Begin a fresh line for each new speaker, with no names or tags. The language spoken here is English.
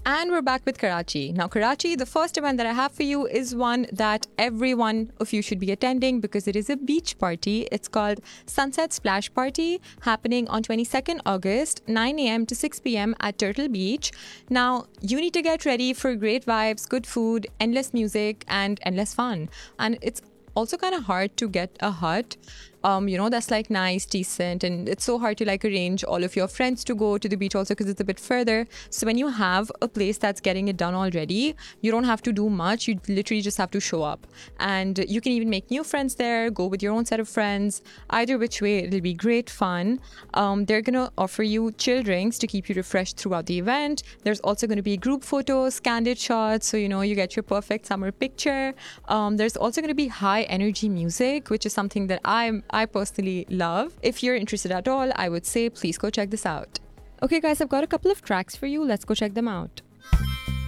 And we're back with Karachi. Now, Karachi, the first event that I have for you is one that every one of you should be attending because it is a beach party. It's called Sunset Splash Party, happening on 22nd August, 9 a.m. to 6 p.m. at Turtle Beach. Now, you need to get ready for great vibes, good food, endless music, and endless fun. And it's also kind of hard to get a hut that's like nice, decent, and it's so hard to like arrange all of your friends to go to the beach also because it's a bit further. So when you have a place that's getting it done already, you don't have to do much. You literally just have to show up, and you can even make new friends there, go with your own set of friends. Either which way, it'll be great fun. They're gonna offer you chill drinks to keep you refreshed throughout the event. There's also going to be group photos, candid shots, so you get your perfect summer picture. There's also going to be high energy music, which is something that I personally love. If you're interested at all, I would say please go check this out. Okay guys, I've got a couple of tracks for you. Let's go check them out.